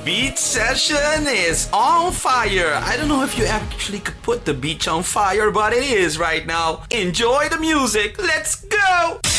beach session is on fire. I don't know if you actually could put the beach on fire, but it is right now. Enjoy the music. Let's go!